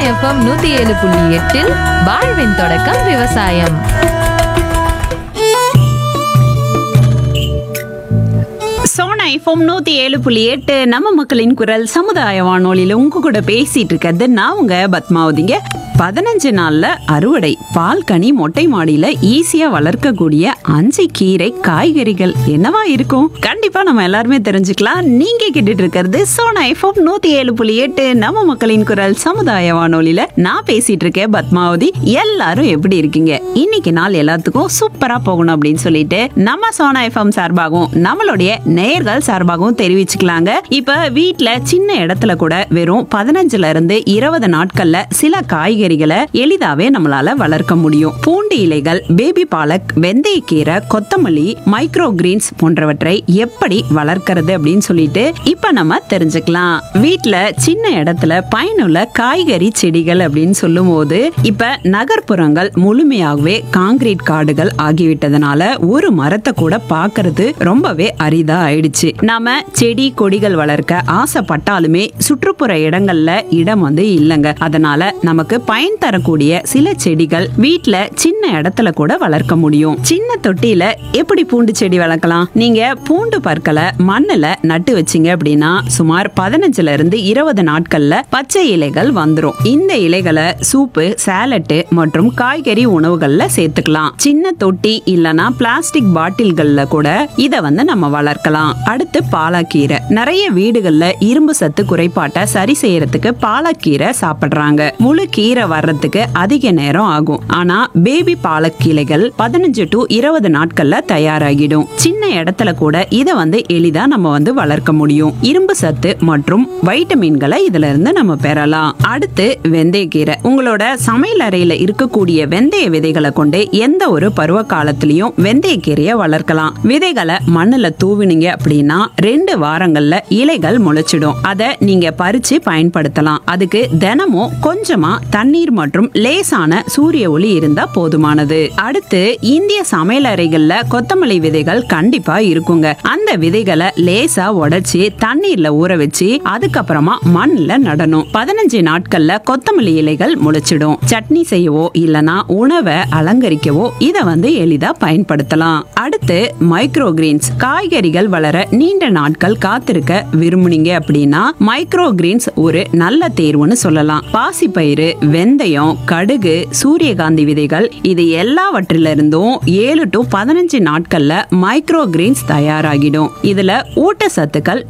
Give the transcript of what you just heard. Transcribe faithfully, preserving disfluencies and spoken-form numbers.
FM நூத்தி ஏழு புள்ளி எட்டில் வாழ்வின் தொடக்கம் விவசாயம். சோனா எஃப்எம் நூத்தி ஏழு புள்ளி எட்டு நம்ம மக்களின் குரல் சமுதாய வானொலியில உங்க கூட பேசிட்டு இருக்கிறது நான் உங்க பத்மாவதிங்க. பதினஞ்சு நாள்ல அறுவடை. பால் கனி மொட்டை மாடியில ஈஸியா வளர்க்கக்கூடிய அஞ்சு கீரை காய்கறிகள் என்னவா இருக்கும்? கண்டிப்பா நம்ம எல்லாருமே தெரிஞ்சுக்கலாம். நீங்க கேட்டுட்டு இருக்கிறது சோனா எஃப்எம் நூத்தி ஏழு புள்ளி எட்டு நம்ம மக்களின் குரல் சமுதாய வானொலியில நான் பேசிட்டு இருக்கேன் பத்மாவதி. எல்லாரும் எப்படி இருக்கீங்க? இன்னைக்கு நாள் எல்லாத்துக்கும் சூப்பரா போகணும் அப்படின்னு சொல்லிட்டு நம்ம சோனா எஃப்எம் சார்பாகவும் நம்மளுடைய நேயர்கள் சார்பாகவும் தெரிவிச்சுக்கலாங்க. இப்ப வீட்டுல சின்ன இடத்துல கூட வெறும் பதினஞ்சுல இருந்து இருபது நாட்கள்ல சில காய்கறிகளை எளிதாவே நம்மளால வளர்க்க முடியும். பூண்டு இலைகள், பேபி பாலக், வெந்தயக்கீரை, கொத்தமல்லி, மைக்ரோ கிரீன்ஸ் போன்றவற்றை எப்படி வளர்க்கறது அப்படின்னு சொல்லிட்டு இப்ப நம்ம தெரிஞ்சுக்கலாம். வீட்டுல சின்ன இடத்துல பயனுள்ள காய்கறி செடிகள் அப்படின்னு சொல்லும் போது இப்ப நகர்ப்புறங்கள் முழுமையாகவே காங்கிரீட் காடுகள் ஆகிவிட்டதுனால ஒரு மரத்தை கூட பாக்குறது ரொம்பவே அரிதா ஆயிடுச்சு. நாம செடி கொடிகள் வளர்க்க ஆசைப்பட்டாலுமே சுற்றுப்புற இடங்கள்ல இடம் வந்து இல்லைங்க. அதனால நமக்கு பயன் தரக்கூடிய சில செடிகள் வீட்டுல சின்ன இடத்துல கூட வளர்க்க முடியும். சின்ன தொட்டியில எப்படி பூண்டு செடி வளர்க்கலாம்? நீங்க பூண்டு பற்களை மண்ணுல நட்டு வச்சீங்க அப்படின்னா சுமார் பதினஞ்சுல இருந்து இருபது நாட்கள்ல பச்சை இலைகள் வந்துரும். இந்த இலைகளை சூப்பு, சாலட்டு மற்றும் காய்கறி உணவுகள்ல சேர்த்துக்கலாம். சின்ன தொட்டி இல்லனா பிளாஸ்டிக் பாட்டில்கள்ல கூட இத வந்து நம்ம வளர்க்கலாம். அடுத்து பாலாக்கீரை. நிறைய வீடுகள்ல இரும்பு சத்து குறைபாட்டை சரி செய்யறதுக்கு பாலாக்கீரை சாப்பிடுறாங்க. முழு கீரை வர்றதுக்கு அதிக நேரம் ஆகும். ஆனா பேபி பாலக்கீரைகள் பதினஞ்சு டு இருபது நாட்கள்ல தயாராகிடும். சின்ன இடத்துல கூட இத வந்து எளிதா நம்ம வந்து வளர்க்க முடியும். இரும்பு சத்து மற்றும் வைட்டமின்களை இதுல இருந்து நம்ம பெறலாம். அடுத்து வெந்தயக்கீரை. உங்களோட சமையல் அறையில இருக்கக்கூடிய வெந்தய விதைகளை கொண்டு எந்த ஒரு பருவ காலத்திலயும் வெந்தயக்கீரையை வளர்க்கலாம். விதைகளை மண்ணுல தூவினீங்க அப்படின்னா ரெண்டு வாரங்கள்ல இலைகள் முளைச்சிடும். அதை நீங்க பறிச்சு பயன்படுத்தலாம். அதுக்கு தினமும் கொஞ்சமா தண்ணீர் மற்றும் லேசான சூரிய ஒளி இருந்தா போதுமானது. அடுத்து இந்திய சமையல் அறைகள்ல கொத்தமல்லி விதைகள் கண்டிப்பா இருக்குங்க. அந்த விதைகளை லேசா உடைச்சு தண்ணீர்ல ஊற வச்சு அதுக்கப்புறமா மண்ணுல நடணும். பதினஞ்சு நாட்கள்ல கொத்தமல்லி இலைகள் முளைச்சிடும். சட்னி செய்யவோ இல்லனா உணவை அலங்கரிக்கவோ இத வந்து எளிதா பயன்படுத்தலாம். அடுத்து மைக்ரோ கிரீன்ஸ். காய்கறிகள் வளர நீண்ட நாட்கள் காத்திருக்க விரும்புனீங்க அப்படின்னா மைக்ரோ கிரீன்ஸ் ஒரு நல்ல தேர்வுன்னு சொல்லலாம். பாசிப்பயிறு, வெந்தயம், கடுகு, சூரியகாந்தி விதைகள் இது எல்லாவற்றிலிருந்தும் ஏழு டு பதினஞ்சு நாட்கள்ல மைக்ரோ கிரீன்ஸ் தயாராகிடும். இதுல ஊட்டச்சத்துக்கள்